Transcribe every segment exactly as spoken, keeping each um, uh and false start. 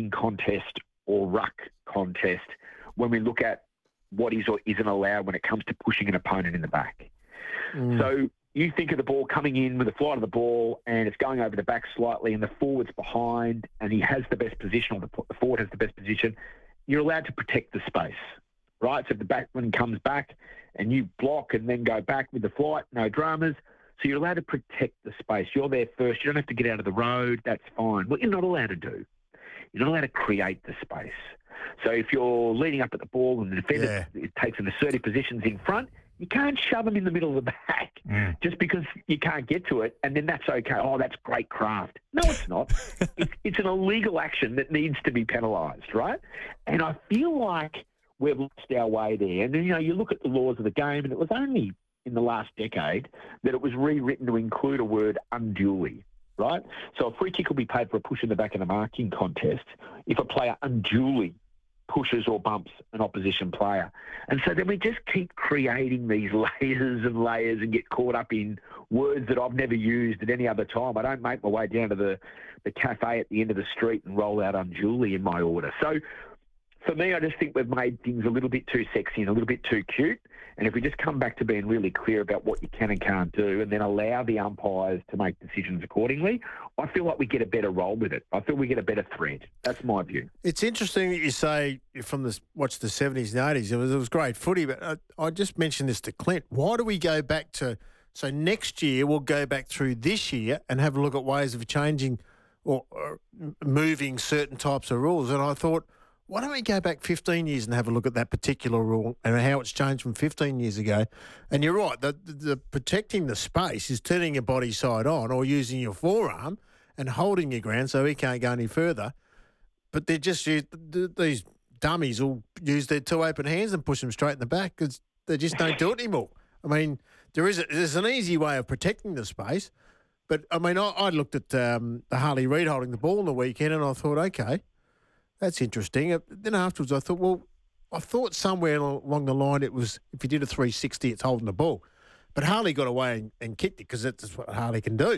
marking contest or ruck contest when we look at what is or isn't allowed when it comes to pushing an opponent in the back. Mm. So you think of the ball coming in with the flight of the ball and it's going over the back slightly and the forward's behind and he has the best position, or the, the forward has the best position, you're allowed to protect the space, right? So if the backman comes back and you block and then go back with the flight, no dramas. So you're allowed to protect the space. You're there first. You don't have to get out of the road. That's fine. What you're not allowed to do, you're not allowed to create the space. So if you're leading up at the ball and the defender yeah. takes an assertive positions in front, you can't shove them in the middle of the back mm. just because you can't get to it, and then that's okay. Oh, that's great craft. No, it's not. it's, it's an illegal action that needs to be penalised, right? And I feel like we've lost our way there. And, you know, you look at the laws of the game, and it was only in the last decade that it was rewritten to include a word unduly, right? So a free kick will be paid for a push in the back in a marking contest if a player unduly pushes or bumps an opposition player. And so then we just keep creating these layers and layers and get caught up in words that I've never used at any other time. I don't make my way down to the, the cafe at the end of the street and roll out unduly in my order. So for me, I just think we've made things a little bit too sexy and a little bit too cute. And if we just come back to being really clear about what you can and can't do and then allow the umpires to make decisions accordingly, I feel like we get a better roll with it. I feel we get a better thread. That's my view. It's interesting that you say from the watch the seventies and eighties, it was, it was great footy, but I, I just mentioned this to Clint. Why do we go back to, so next year we'll go back through this year and have a look at ways of changing or, or moving certain types of rules? And I thought, why don't we go back fifteen years and have a look at that particular rule and how it's changed from fifteen years ago? And you're right, the, the, the protecting the space is turning your body side on or using your forearm and holding your ground so he can't go any further. But they're just used, these dummies will use their two open hands and push them straight in the back because they just don't do it anymore. I mean, there is a, there's an easy way of protecting the space. But, I mean, I, I looked at um, the Harley Reid holding the ball on the weekend and I thought, okay, that's interesting. Then afterwards I thought, well, I thought somewhere along the line it was if you did a three sixty, it's holding the ball. But Harley got away and, and kicked it because that's what Harley can do.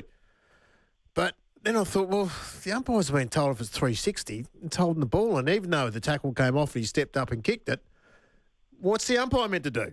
But then I thought, well, the umpires have been told if it's three sixty, it's holding the ball. And even though the tackle came off and he stepped up and kicked it, what's the umpire meant to do?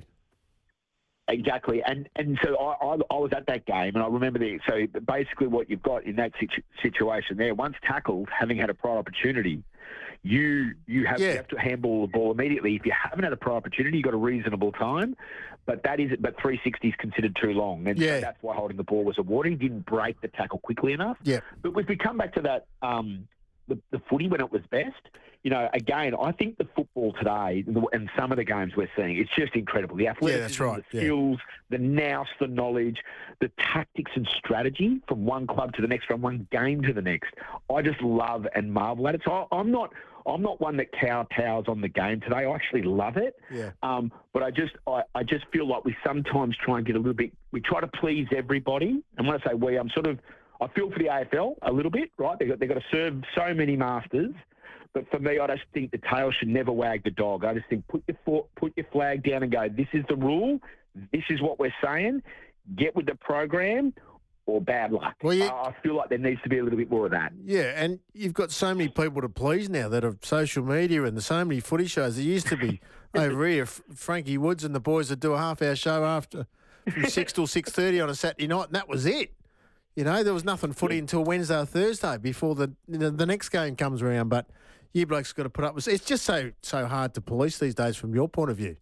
Exactly. And and so I, I, I was at that game and I remember the, so basically what you've got in that situ- situation there, once tackled, having had a prior opportunity, you you have, yeah. you have to handball the ball immediately. If you haven't had a prior opportunity, you've got a reasonable time, but that is but three sixty is considered too long. And yeah. so that's why holding the ball was awarded. He didn't break the tackle quickly enough. Yeah. But if we come back to that, um, the, the footy when it was best, you know, again, I think the football today and some of the games we're seeing, it's just incredible. The athleticism, yeah, that's right. the yeah. skills, the nous, the knowledge, the tactics and strategy from one club to the next, from one game to the next. I just love and marvel at it. So I'm not, I'm not one that kowtows on the game today. I actually love it. Yeah. Um, but I just, I, I just feel like we sometimes try and get a little bit. We try to please everybody. And when I say we, I'm sort of, I feel for the A F L a little bit, right? They got they got to serve so many masters. But for me, I just think the tail should never wag the dog. I just think put your foot, put your flag down and go, this is the rule. This is what we're saying. Get with the program or bad luck. Well, you, I feel like there needs to be a little bit more of that. Yeah, and you've got so many people to please now that have social media and there's so many footy shows. There used to be over here, Frankie Woods and the boys would do a half-hour show after from six till six thirty on a Saturday night, and that was it. You know, there was nothing footy until Wednesday or Thursday before the you know, the next game comes around. But you blokes got to put up with it. It's just so so hard to police these days from your point of view.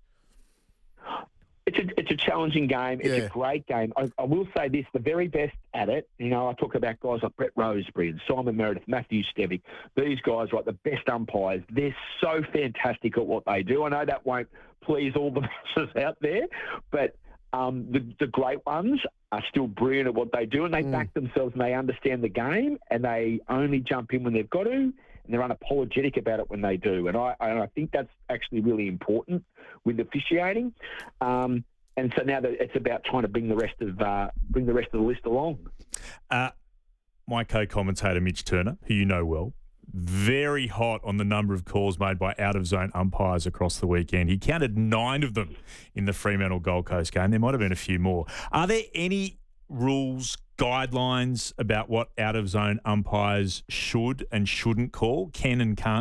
It's a, it's a challenging game. It's yeah. a great game. I, I will say this, the very best at it, you know, I talk about guys like Brett Roseberry and Simon Meredith, Matthew Stevick. These guys, right, the best umpires. They're so fantastic at what they do. I know that won't please all the masses out there, but um, the, the great ones are still brilliant at what they do, and they mm. back themselves and they understand the game, and they only jump in when they've got to, and they're unapologetic about it when they do. And I, and I think that's actually really important with officiating. Um, and so now that it's about trying to bring the rest of uh, bring the rest of the list along. Uh, my co-commentator Mitch Turner, who you know well, very hot on the number of calls made by out-of-zone umpires across the weekend. He counted nine of them in the Fremantle Gold Coast game. There might have been a few more. Are there any rules, guidelines about what out-of-zone umpires should and shouldn't call, can and can't